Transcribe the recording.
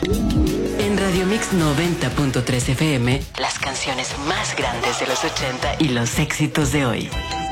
En Radio Mix 90.3 FM, las canciones más grandes de los 80 y los éxitos de hoy.